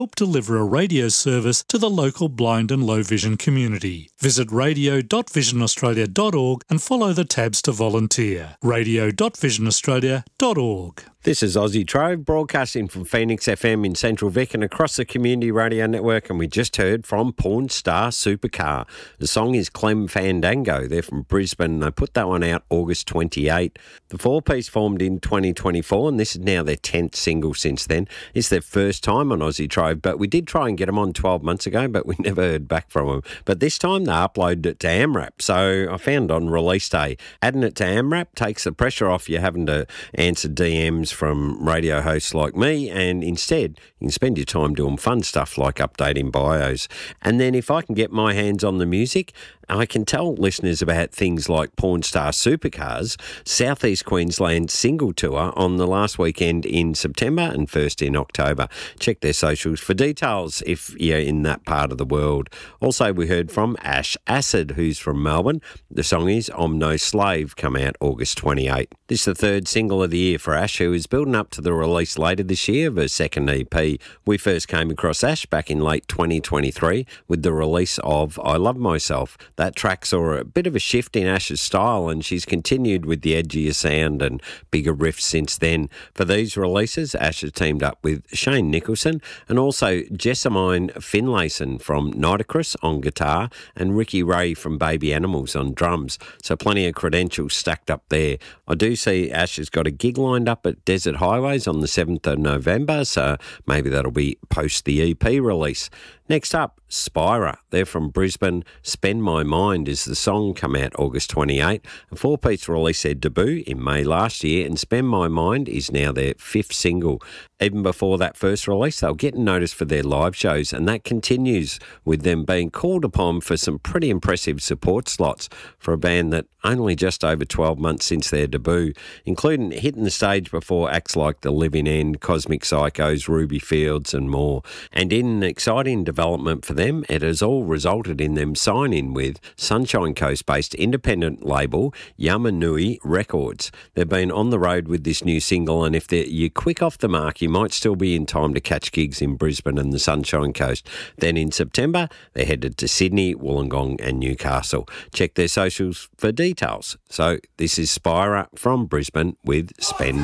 help deliver a radio service to the local blind and low vision community. Visit radio.visionaustralia.org and follow the tabs to volunteer. radio.visionaustralia.org. This is Aussie Trove, broadcasting from Phoenix FM in Central Vic and across the Community Radio Network, and we just heard from Porn Star Supercar. The song is Clem Fandango. They're from Brisbane. They put that one out August 28. The four-piece formed in 2024, and this is now their 10th single since then. It's their first time on Aussie Trove, but we did try and get them on 12 months ago, but we never heard back from them. But this time they uploaded it to AMRAP, so I found on release day. Adding it to AMRAP takes the pressure off you having to answer DMs from radio hosts like me, and instead you can spend your time doing fun stuff like updating bios. And then if I can get my hands on the music, I can tell listeners about things like Porn Star Supercars, Southeast Queensland single tour on the last weekend in September and first in October. Check their socials for details if you're in that part of the world. Also, we heard from Ash Acid, who's from Melbourne. The song is I'm No Slave, come out August 28. This is the third single of the year for Ash, who is building up to the release later this year of her second EP. We first came across Ash back in late 2023 with the release of I Love Myself. That track saw a bit of a shift in Ash's style, and she's continued with the edgier sound and bigger riffs since then. For these releases, Ash has teamed up with Shane Nicholson and also Jessamine Finlayson from Nitocris on guitar and Ricky Ray from Baby Animals on drums. So plenty of credentials stacked up there. I do see Ash has got a gig lined up at Desert Highways on the 7th of November, so maybe that'll be post the EP release. Next up, Spira. They're from Brisbane. Spend My Mind is the song, come out August 28. A four-piece released their debut in May last year, and Spend My Mind is now their fifth single. Even before that first release, they were getting noticed for their live shows, and that continues with them being called upon for some pretty impressive support slots for a band that only just over 12 months since their debut, including hitting the stage before acts like The Living End, Cosmic Psychos, Ruby Fields and more. And in an exciting development for them, it has all resulted in them signing with Sunshine Coast-based independent label Yamanui Records. They've been on the road with this new single, and if you're quick off the mark, you might still be in time to catch gigs in Brisbane and the Sunshine Coast. Then in September, they're headed to Sydney, Wollongong and Newcastle. Check their socials for details. So this is Spira from Brisbane with Spend